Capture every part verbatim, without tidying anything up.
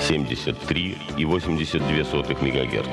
семьдесят три и восемьдесят две сотых мегагерц.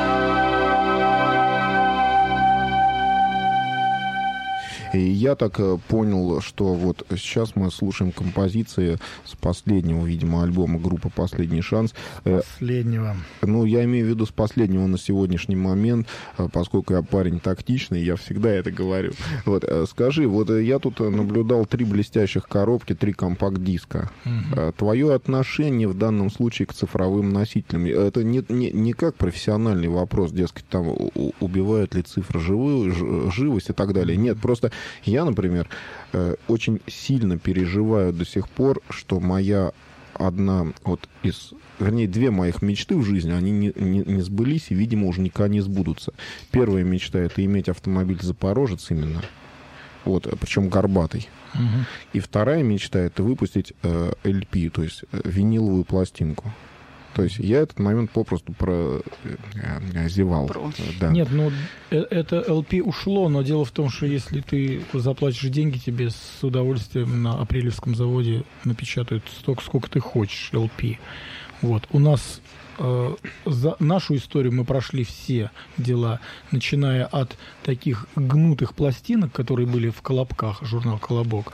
И я так понял, что вот сейчас мы слушаем композиции с последнего, видимо, альбома группы «Последний шанс». Последнего. Ну, я имею в виду с последнего на сегодняшний момент, поскольку я парень тактичный, я всегда это говорю. Вот, скажи, вот я тут наблюдал три блестящих коробки, три компакт-диска. Угу. Твое отношение в данном случае к цифровым носителям, это не, не, не как профессиональный вопрос, дескать, там убивают ли цифры живую, живость и так далее. Нет, просто я, например, очень сильно переживаю до сих пор, что моя одна вот из... Вернее, две моих мечты в жизни, они не, не, не сбылись и, видимо, уже никогда не сбудутся. Первая мечта — это иметь автомобиль «Запорожец» именно. Вот, причем горбатый. Угу. И вторая мечта — это выпустить э, эл пи, то есть э, виниловую пластинку. То есть я этот момент попросту прозевал. Да. Нет, ну это эл пи ушло, но дело в том, что если ты заплатишь деньги, тебе с удовольствием на апрелевском заводе напечатают столько, сколько ты хочешь эл пи. Вот. У нас э, за нашу историю мы прошли все дела, начиная от таких гнутых пластинок, которые были в «Колобках», журнал «Колобок»,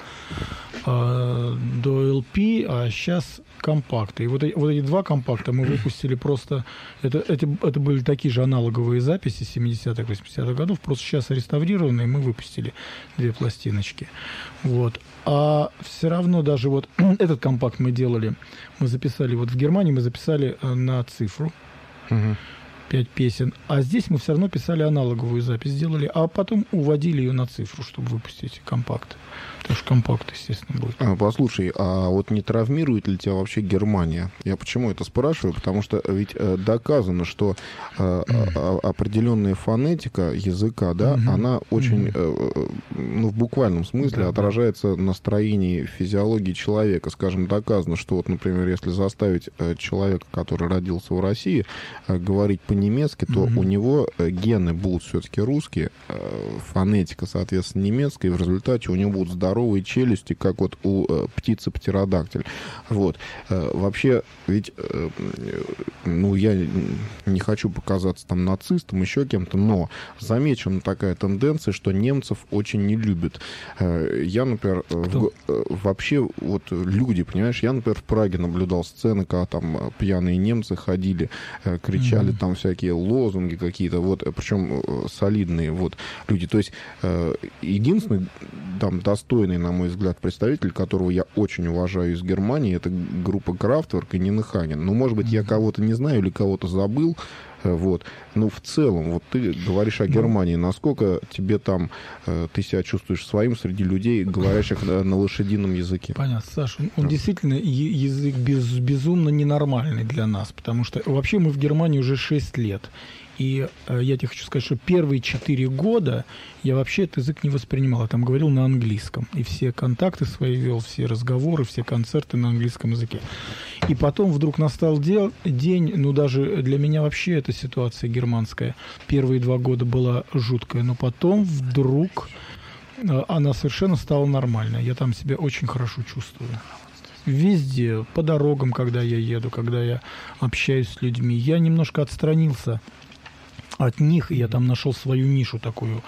э, до эл пи, а сейчас компакты. И вот, вот эти два компакта мы выпустили просто... Это, это, это были такие же аналоговые записи семидесятых, восьмидесятых годов, просто сейчас реставрированные, мы выпустили две пластиночки. Вот. А все равно даже вот этот компакт мы делали, мы записали, вот в Германии мы записали на цифру, угу. пять песен, а здесь мы все равно писали аналоговую запись, сделали, а потом уводили ее на цифру, чтобы выпустить компакт. Потому что компакт, естественно, будет. А, послушай, а вот не травмирует ли тебя вообще Германия? Я почему это спрашиваю? Потому что ведь э, доказано, что э, э, определенная фонетика языка, да, mm-hmm. она очень, э, ну, в буквальном смысле да, отражается в настроении, физиологии человека. Скажем, доказано, что вот, например, если заставить э, человека, который родился в России, э, говорить по-немецки, то mm-hmm. у него э, гены будут все-таки русские, э, фонетика, соответственно, немецкая, и в результате у него будут здоровые челюсти, как вот у э, птицы птеродактиль. Вот. Э, вообще, ведь, э, ну, я не хочу показаться там нацистом, еще кем-то, но замечена такая тенденция, что немцев очень не любят. Э, я, например, в, э, вообще, вот люди, понимаешь, я, например, в Праге наблюдал сцены, когда там пьяные немцы ходили, э, кричали mm-hmm. там всякие лозунги какие-то, вот, причем э, солидные, вот, люди. То есть, э, единственный там достойный, на мой взгляд, представитель, которого я очень уважаю из Германии, это группа Kraftwerk и Нина Хаген. Ну, может быть, я кого-то не знаю или кого-то забыл, вот. Но в целом, вот ты говоришь о Германии, насколько тебе там, ты себя чувствуешь своим среди людей, говорящих на лошадином языке? Понятно, Саша, он да. действительно язык без, безумно ненормальный для нас, потому что вообще мы в Германии уже шесть лет. И э, я тебе хочу сказать, что первые четыре года я вообще этот язык не воспринимал. Я там говорил на английском. И все контакты свои вел, все разговоры, все концерты на английском языке. И потом вдруг настал дел, день, ну даже для меня вообще эта ситуация германская. Первые два года была жуткая, но потом вдруг э, она совершенно стала нормальной. Я там себя очень хорошо чувствую. Везде, по дорогам, когда я еду, когда я общаюсь с людьми. Я немножко отстранился от них, и я там нашел свою нишу такую,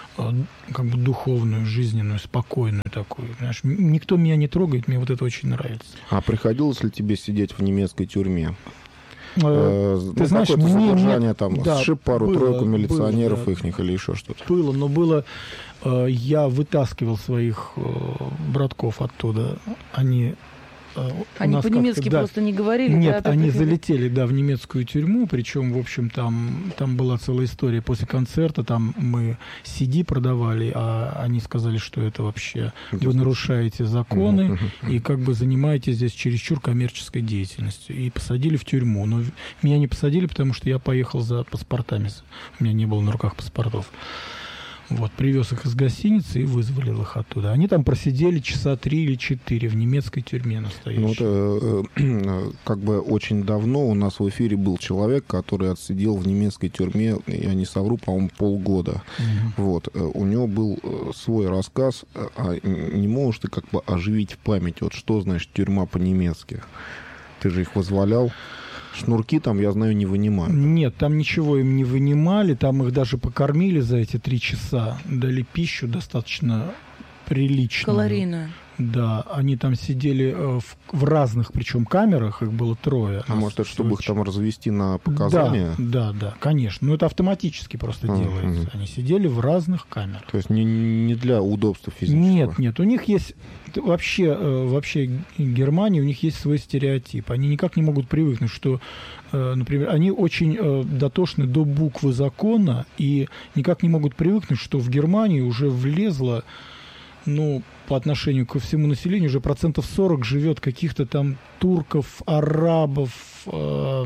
как бы духовную, жизненную, спокойную такую. Знаешь, никто меня не трогает, мне вот это очень нравится. А приходилось ли тебе сидеть в немецкой тюрьме? Э, ну, ты знаешь, мне задержание, нет, там, да, сшиб пару-тройку милиционеров было, да, ихних или еще что-то. Было, но было... Э, я вытаскивал своих э, братков оттуда. Они... Они по-немецки да, просто не говорили? Нет, да, они так... залетели, да, в немецкую тюрьму, причем, в общем, там, там была целая история. После концерта там мы си ди продавали, а они сказали, что это вообще вы нарушаете законы и как бы занимаетесь здесь чересчур коммерческой деятельностью. И посадили в тюрьму. Но меня не посадили, потому что я поехал за паспортами. У меня не было на руках паспортов. Вот, привез их из гостиницы и вызволил их оттуда. Они там просидели часа три или четыре в немецкой тюрьме настоящей. Ну, это, э, как бы очень давно у нас в эфире был человек, который отсидел в немецкой тюрьме, я не совру, по-моему, полгода. Угу. Вот, у него был свой рассказ, а не можешь ты как бы оживить в памяти, вот что значит тюрьма по-немецки? Ты же их вызволял. Шнурки там, я знаю, не вынимают. Нет, там ничего им не вынимали, там их даже покормили за эти три часа, дали пищу достаточно приличную. Калорийную. Да, они там сидели э, в, в разных, причем камерах, их было трое. А может, это чтобы их там развести на показания? Да, да, да, конечно. Но это автоматически просто а, делается. Угу. Они сидели в разных камерах. То есть не, не для удобства физического? Нет, нет, у них есть... Вообще, э, вообще Германия, у них есть свой стереотип. Они никак не могут привыкнуть, что, э, например, они очень э, дотошны до буквы закона и никак не могут привыкнуть, что в Германии уже влезло, ну, по отношению ко всему населению, уже процентов сорок живет каких-то там турков, арабов, э,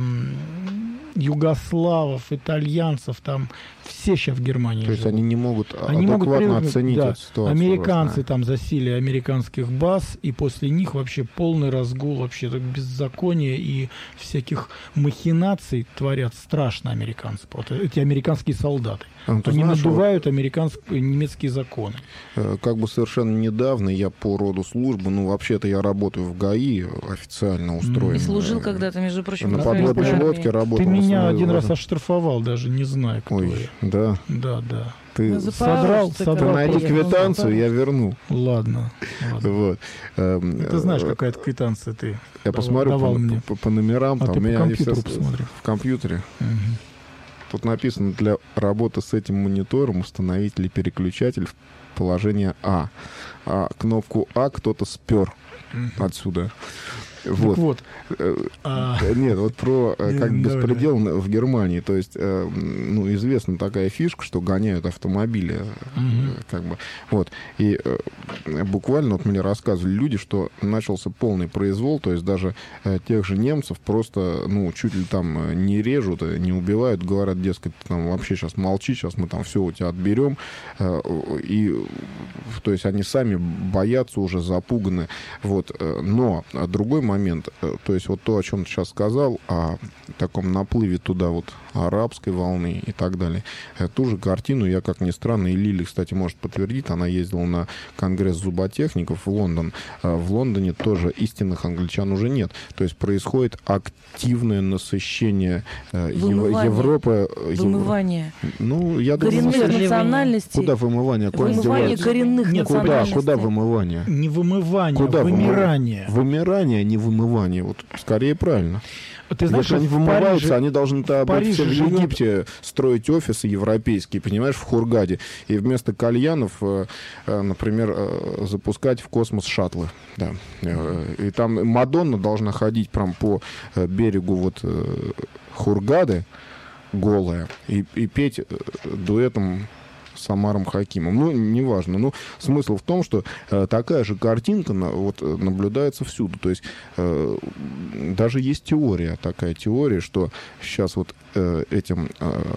югославов, итальянцев, там все сейчас в Германии То живут. есть они не могут они адекватно могут оценить да. эту ситуацию. Американцы там засели американских баз, и после них вообще полный разгул, вообще беззакония и всяких махинаций творят страшно американцы. Вот эти американские солдаты. А, они знаешь, надувают вот, американские, немецкие законы. Как бы совершенно недавно я по роду службы, ну вообще-то я работаю в ГАИ, официально устроен. И служил когда-то, между прочим, на подводной лодке работал. Ты меня один раз оштрафовал, даже не знаю, кто Ой, я. Да? Да, да. Ты содрал, ты содрал. Найди квитанцию, я верну. Ладно. ладно. Вот. Ты знаешь, какая-то квитанция ты Я посмотрю по, мне. По, по номерам. А там ты у меня по компьютеру все посмотри. В компьютере. Угу. Тут написано: для работы с этим монитором установить или переключатель в положение А. А кнопку А кто-то спер угу. отсюда. Вот. вот. А... Нет, вот про как беспредел в Германии. То есть, ну, известна такая фишка, что гоняют автомобили. Угу. Как бы. Вот. И буквально вот мне рассказывали люди, что начался полный произвол, то есть даже тех же немцев просто, ну, чуть ли там не режут, не убивают, говорят, дескать, там вообще сейчас молчи, сейчас мы там все у тебя отберем. И, то есть они сами боятся, уже запуганы. Вот. Но другой момент, момент, то есть вот то, о чем ты сейчас сказал, о таком наплыве туда вот арабской волны и так далее. Ту же картину я, как ни странно, и Лили, кстати, может подтвердить, она ездила на конгресс зуботехников в Лондон. В Лондоне тоже истинных англичан уже нет. То есть происходит активное насыщение Вымывание. Европы. Вымывание. Ну, я думаю, коренных национальностей. Куда вымывание? Вымывание коренных Нет, национальностей. Куда, куда вымывание? Не вымывание, куда вымирание. Вымирание, не вымывание. Вот скорее правильно. Ты знаешь, если они вымываются, Париже, они должны-то в, в Египте живет... строить офисы европейские, понимаешь, в Хургаде. И вместо кальянов, э, э, например, э, запускать в космос шаттлы. Да. Э, и там Мадонна должна ходить прям по э, берегу вот, э, Хургады голая и, и петь э, дуэтом с Омаром Хакимом. Ну, неважно. Ну, смысл в том, что э, такая же картинка на, вот, наблюдается всюду. То есть э, даже есть теория, такая теория, что сейчас вот э, этим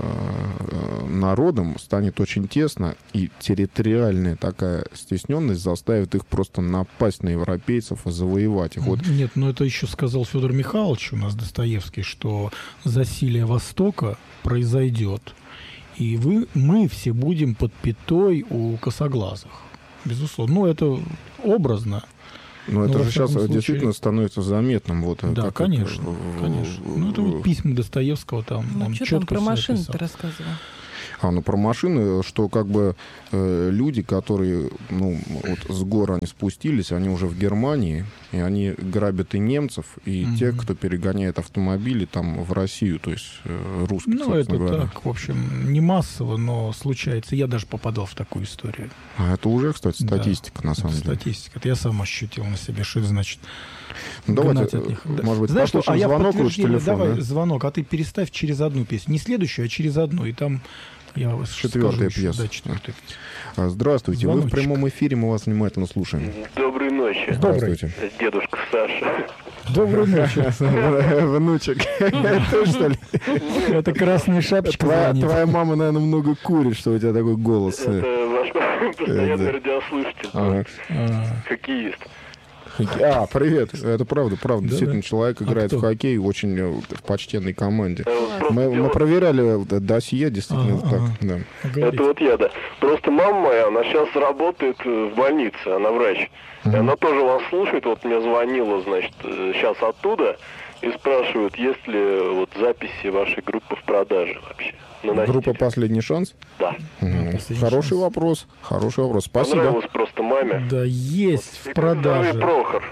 э, народам станет очень тесно, и территориальная такая стесненность заставит их просто напасть на европейцев и завоевать их. Вот. Нет, но это еще сказал Федор Михайлович, у нас Достоевский, что засилие Востока произойдет. И вы, мы все будем под пятой у косоглазых. Безусловно. Ну, это образно. Но, но это же сейчас случае... действительно становится заметным. Вот, да, как конечно. Это... конечно. Ну, это вот письма Достоевского там. Ну, он что четко там про машины ты рассказывал? А, ну, про машины, что как бы э, люди, которые, ну, вот с гор они спустились, они уже в Германии, и они грабят и немцев, и mm-hmm. тех, кто перегоняет автомобили там в Россию, то есть э, русских, ну, это говоря. Так, в общем, не массово, но случается. Я даже попадал в такую историю. А это уже, кстати, статистика, да, на самом это деле. Статистика. Это я сам ощутил на себе, что это значит. Ну, давайте, от них. может быть, знаешь, послушаем что? А звонок лучше телефон, давай да? звонок, а ты переставь через одну песню. Не следующую, а через одну, и там... Я вас Четвертая пьеса. Да, четвертая пьеса. Здравствуйте, Звоночек. Вы в прямом эфире, мы вас внимательно слушаем. Доброй ночи. Здравствуйте. Дедушка Саша. Доброй ночи. Внучек. Ты что ли? Это красная шапочка. Твоя мама, наверное, много курит, что у тебя такой голос. Это ваш постоянный радиослушатель. Хоккеист. А, привет. Это правда, правда. Да, действительно, да. человек играет а в хоккей очень в почтенной команде. Мы, мы проверяли досье, действительно. А, так, а. Да. Это вот я, да. Просто мама моя, она сейчас работает в больнице, она врач. Mm-hmm. И она тоже вас слушает, вот мне звонила, значит, сейчас оттуда. И спрашивают, есть ли вот записи вашей группы в продаже вообще? На носителе. Группа «Последний шанс»? Да. М, «Последний Хороший шанс». вопрос. Хороший вопрос. Спасибо. Понравилось просто маме. Да, есть в И продаже. здоровье, Прохор.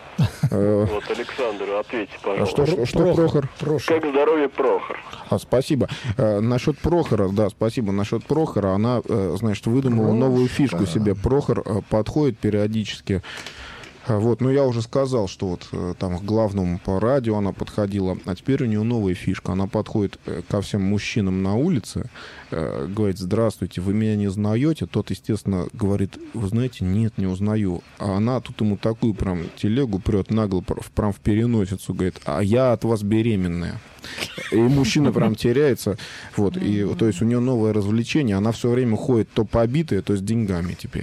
Э, Вот, Александр, ответьте, а пожалуйста. Что, что, что Прохор? Как здоровье, Прохор? А, спасибо. Э, насчет Прохора, да, спасибо. Насчет Прохора, она, э, значит, выдумала новую фишку себе. Прохор э, подходит периодически. А, Вот, ну я уже сказал, что вот э, там к главному по радио она подходила, а теперь у нее новая фишка. Она подходит э, ко всем мужчинам на улице, э, говорит: здравствуйте, вы меня не узнаете? Тот, естественно, говорит: вы знаете, нет, не узнаю. А она тут ему такую прям телегу прет нагло, пр- прям в переносицу, говорит: а я от вас беременная. И мужчина прям теряется. Вот, и то есть у нее новое развлечение, она все время ходит то побитая, то с деньгами теперь.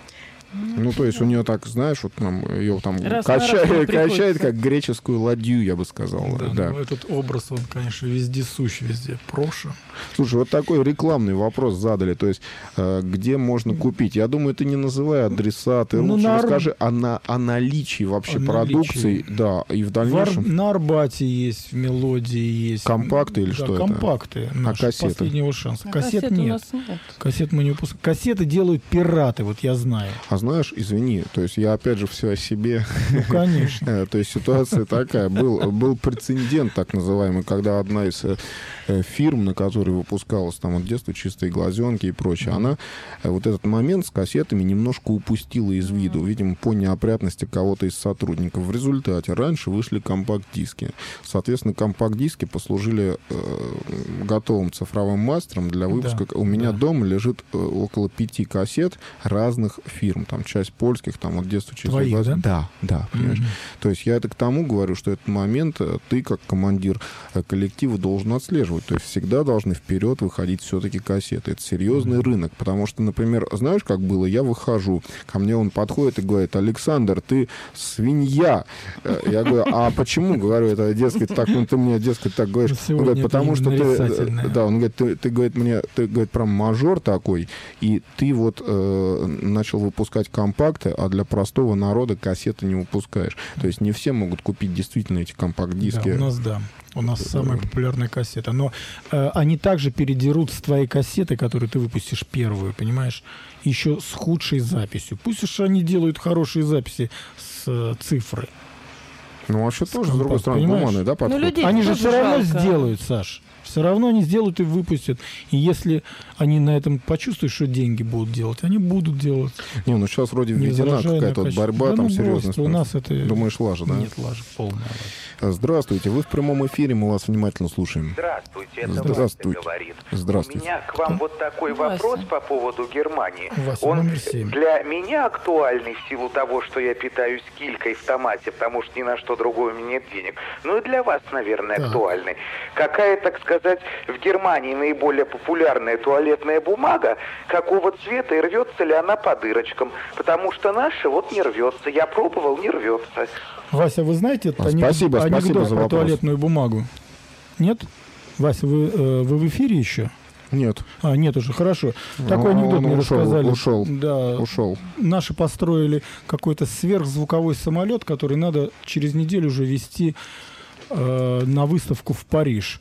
Ну, то есть у нее так, знаешь, вот там ее там Раз на раз качает, не качает, приходится. как греческую ладью, я бы сказал. Да, Да. ну, этот образ, он, конечно, вездесущ везде. Проша. Слушай, вот такой рекламный вопрос задали. То есть, э, где можно купить? Я думаю, ты не называй адреса, ты Ну, лучше на Ар- расскажи о, на- о наличии вообще О продукции. наличии. Да, и в В Ар- дальнейшем... На Арбате есть, в Мелодии есть. Компакты или Да, что это? компакты. наши, кассеты? Последнего шанса. А Кассет кассет у нет. нас нет. Кассет мы не выпускаем. Кассеты делают пираты, вот я знаю. А знаешь, извини, то есть я опять же все о себе. Ну, конечно. Э, То есть ситуация такая. Был, был прецедент, так называемый, когда одна из э, э, фирм, на которой выпускалась там от детства «Чистые глазенки» и прочее, она э, вот этот момент с кассетами немножко упустила из виду, видимо, по неопрятности кого-то из сотрудников. В результате раньше вышли компакт-диски. Соответственно, компакт-диски послужили э, готовым цифровым мастером для выпуска. Да, У меня да. дома лежит э, около пяти кассет разных фирм. Там часть польских, там от детства «Чистые Твоих, глаза». да? Да, да, понимаешь? Мгм. То есть я это к тому говорю, что этот момент э, ты, как командир э, коллектива, должен отслеживать. То есть всегда должны вперед выходить все-таки кассеты. Это серьезный рынок. Потому что, например, знаешь, как было? Я выхожу, ко мне он подходит и говорит: Александр, ты свинья. Э, Я говорю: а почему? Говорю, это, дескать, так, ну ты мне, дескать, так говоришь. Ну, Он говорит: сегодня это потому что именно ты... нарицательное. э, Да, он говорит, ты, ты говорит, мне, ты, говорит, прям мажор такой, и ты вот э, начал выпускать компакты, а для простого народа кассеты не выпускаешь. То есть не все могут купить действительно эти компакт-диски. Да, у нас, да. У нас самая популярная кассета. Но э, они также передерут с твоей кассеты, которую ты выпустишь первую, понимаешь, еще с худшей записью. Пусть уж они делают хорошие записи с э, цифры. Ну, вообще тоже, с другой компакт, стороны, понимаешь? гуманный, да, подход? Ну, людей Они же тоже все равно жалко. сделают, Саш. Все равно они сделают и выпустят. И если они на этом почувствуют, что деньги будут делать, они будут делать. Не, ну сейчас вроде Не введена заражая на какая-то вот качество. борьба, Да там ну, серьезная. брось, у нас это... Думаешь, лажа, да? Нет, лажа, полная лажа. Здравствуйте, вы в прямом эфире, мы вас внимательно слушаем. Здравствуйте, это Здравствуйте. Вася говорит. Здравствуйте. У меня к вам вот такой Вася. вопрос по поводу Германии. Вася, Он номер семь. для меня актуальный в силу того, что я питаюсь килькой в томате, потому что ни на что другое у меня нет денег. Ну и для вас, наверное, Так. актуальный. Какая, так сказать, в Германии наиболее популярная туалетная бумага, какого цвета и рвется ли она по дырочкам? Потому что наша вот не рвется. Я пробовал, не рвется. Вася, вы знаете этот А, анек- спасибо, анекдот спасибо за про вопрос. туалетную бумагу? Нет? Вася, вы, э, вы в эфире еще? Нет, А, нет уже, хорошо. Такой Он- анекдот он мне ушел, рассказали. ушел, Да. ушел. Наши построили какой-то сверхзвуковой самолет, который надо через неделю уже везти э, на выставку в Париж.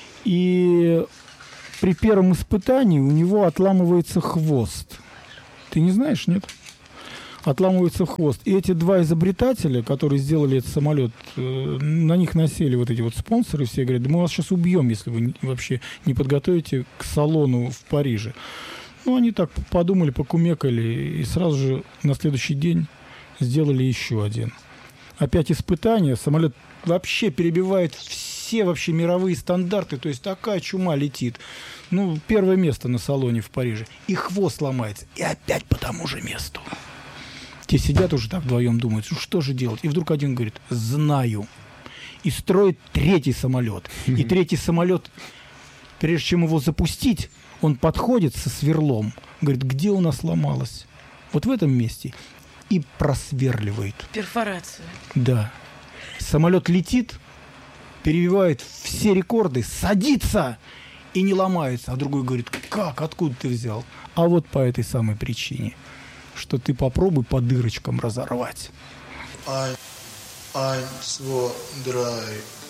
И при первом испытании у него отламывается хвост. Ты не знаешь, нет? Отламывается хвост. И эти два изобретателя, которые сделали этот самолет, э, на них насели вот эти вот спонсоры, все говорят: да мы вас сейчас убьем, если вы не- вообще не подготовите к салону в Париже. Ну, они так подумали, покумекали, и сразу же на следующий день сделали еще один. Опять испытания, самолет вообще перебивает все вообще мировые стандарты, то есть такая чума летит. Ну, первое место на салоне в Париже. И хвост ломается, и опять по тому же месту. Те сидят уже так вдвоем, думают, ну что же делать? И вдруг один говорит: знаю. И строит третий самолет. И третий самолет, прежде чем его запустить, он подходит со сверлом, говорит: где у нас ломалось? Вот в этом месте. И просверливает. Перфорация. Да. Самолет летит, перебивает все рекорды, садится и не ломается. А другой говорит: как? Откуда ты взял? А вот по этой самой причине, что ты попробуй по дырочкам разорвать. Ein, eins, zwei, drei.